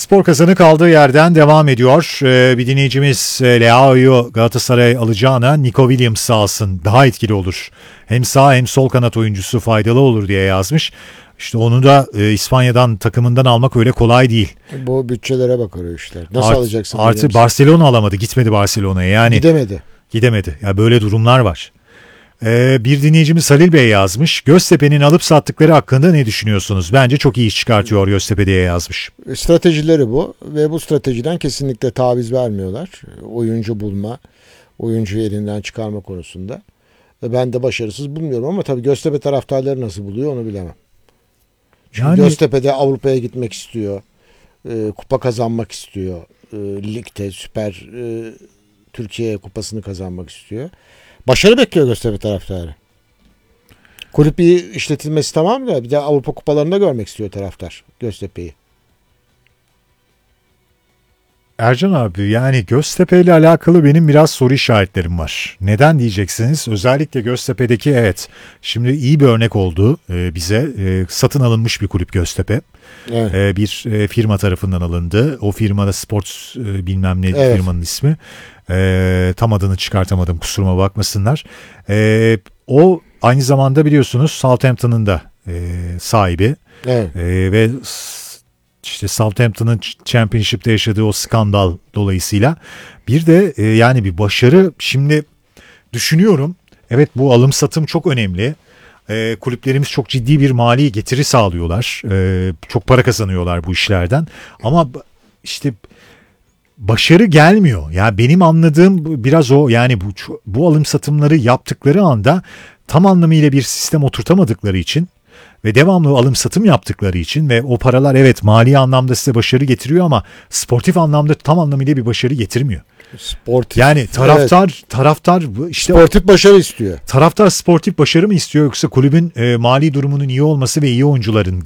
Spor Kazanı kaldığı yerden devam ediyor. Bir dinleyicimiz Leao'yu Galatasaray alacağına Nico Williams'ı alsın. Daha etkili olur. Hem sağ hem sol kanat oyuncusu faydalı olur diye yazmış. İşte onu da İspanya'dan takımından almak öyle kolay değil. Bu bütçelere bakıyor işler. Nasıl alacaksın? Artı Barcelona alamadı. Gitmedi Barcelona'ya. Yani Gidemedi. Ya böyle durumlar var. Bir dinleyicimiz Halil Bey yazmış. Göztepe'nin alıp sattıkları hakkında ne düşünüyorsunuz? Bence çok iyi iş çıkartıyor Göztepe diye yazmış. Stratejileri bu ve bu stratejiden kesinlikle taviz vermiyorlar. Oyuncu bulma, oyuncuyu elinden çıkarma konusunda. Ben de başarısız bulmuyorum ama tabii Göztepe taraftarları nasıl buluyor onu bilemem. Çünkü Göztepe'de Avrupa'ya gitmek istiyor. Kupa kazanmak istiyor. Ligde Süper Türkiye Kupası'nı kazanmak istiyor. Başarı bekliyor Göztepe taraftarı. Kulüp iyi işletilmesi tamam da bir de Avrupa kupalarında görmek istiyor taraftar Göztepe'yi. Ercan abi, yani Göztepe ile alakalı benim biraz soru işaretlerim var. Neden diyeceksiniz? Özellikle Göztepe'deki şimdi iyi bir örnek oldu bize. Satın alınmış bir kulüp Göztepe. Evet. Bir firma tarafından alındı. O firmada Sports bilmem ne firmanın ismi. Tam adını çıkartamadım, kusuruma bakmasınlar. O aynı zamanda biliyorsunuz Southampton'ın da sahibi. Evet. Ve işte Southampton'ın Championship'te yaşadığı o skandal dolayısıyla bir de yani bir başarı. Şimdi düşünüyorum, evet, bu alım satım çok önemli. Kulüplerimiz çok ciddi bir mali getiri sağlıyorlar. Çok para kazanıyorlar bu işlerden. Ama işte başarı gelmiyor. Ya benim anladığım biraz o. Yani bu alım satımları yaptıkları anda tam anlamıyla bir sistem oturtamadıkları için ve devamlı alım satım yaptıkları için ve o paralar evet mali anlamda size başarı getiriyor ama sportif anlamda tam anlamıyla bir başarı getirmiyor. Sportif. Yani taraftar işte sportif başarı istiyor. Taraftar sportif başarı mı istiyor, yoksa kulübün mali durumunun iyi olması ve iyi oyuncuların